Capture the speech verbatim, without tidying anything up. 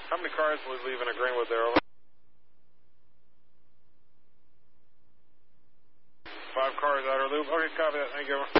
How many cars will we leave in a Greenwood there, over? Five cars outer loop. Okay, copy that. Thank you, over.